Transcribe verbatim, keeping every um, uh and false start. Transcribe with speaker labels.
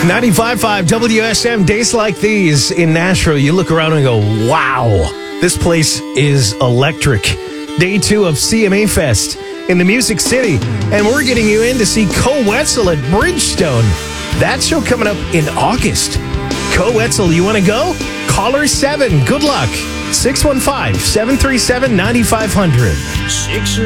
Speaker 1: ninety-five point five W S M, days like these in Nashville, you look around and go, wow, this place is electric. Day two of C M A Fest in the Music City, and we're getting you in to see Co Wetzel at Bridgestone. That show coming up in August. Co Wetzel, you want to go? Caller seven, good luck. six one five, seven three seven, nine five zero zero.